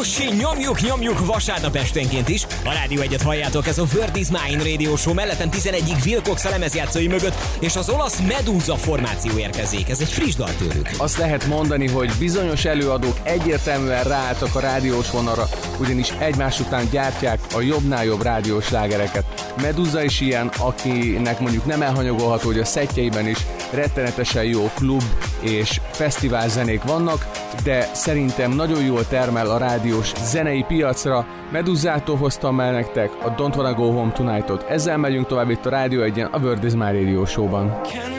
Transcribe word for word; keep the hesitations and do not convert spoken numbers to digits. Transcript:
Jossi, nyomjuk, nyomjuk vasárnap esténként is. A Rádió egyet halljátok, ez a Word is Mine Radio Show, mellettem tizenegyig Wilcox a lemezjátszói mögött, és az olasz Medusa formáció érkezik. Ez egy friss dal tőlük. Azt lehet mondani, hogy bizonyos előadók egyértelműen ráálltak a rádiós vonalra, ugyanis egymás után gyártják a jobbnál jobb rádiós slágereket. Medusa is ilyen, akinek mondjuk nem elhanyagolható, hogy a szettjeiben is rettenetesen jó klub és fesztivál zenék vannak, de szerintem nagyon jól termel a rádiós zenei piacra. Medusától hoztam el nektek a Don't Wanna Go Home Tonight-ot. Ezzel megyünk tovább itt a Rádió egyen, a Word is My Radio Show-ban.